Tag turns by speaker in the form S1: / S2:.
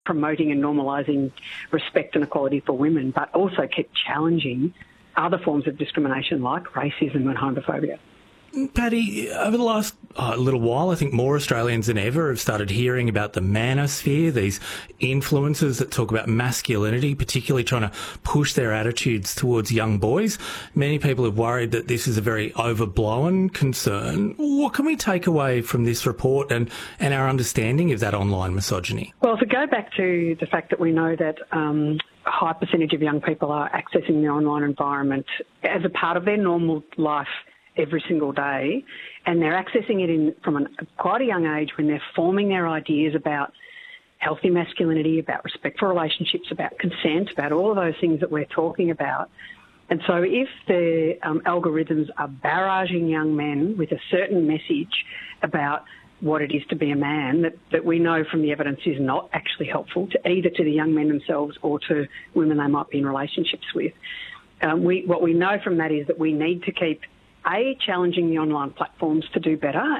S1: promoting and normalising respect and equality for women, but also keep challenging other forms of discrimination like racism and homophobia.
S2: Paddy, over the last little while, I think more Australians than ever have started hearing about the manosphere, these influencers that talk about masculinity, particularly trying to push their attitudes towards young boys. Many people have worried that this is a very overblown concern. What can we take away from this report and our understanding of that online misogyny?
S1: Well, to go back to the fact that we know that a high percentage of young people are accessing the online environment as a part of their normal life every single day, and they're accessing it from quite a young age when they're forming their ideas about healthy masculinity, about respect for relationships, about consent, about all of those things that we're talking about. And so if the algorithms are barraging young men with a certain message about what it is to be a man that we know from the evidence is not actually helpful to either to the young men themselves or to women they might be in relationships with, what we know from that is that we need to keep challenging the online platforms to do better